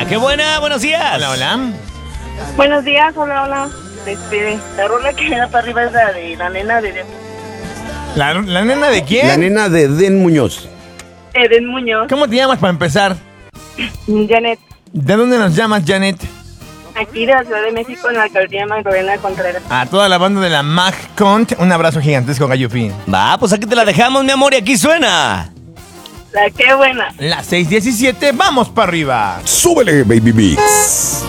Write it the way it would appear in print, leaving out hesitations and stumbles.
La que buena, buenos días. Hola, hola. Buenos días, hola. La rola que me da para arriba es la de la nena de ¿La nena de quién? La nena de Den Muñoz. Eden Muñoz. ¿Cómo te llamas para empezar? Janet, ¿De dónde nos llamas, Janet? aquí de la Ciudad de México, en la alcaldía Magdalena Contreras. A toda la banda de la MagCont, un abrazo gigantesco, Gallufi. Va, pues aquí te la dejamos, mi amor, y aquí suena. La que buena. Las 6:17, vamos para arriba. Súbele, Baby Mix.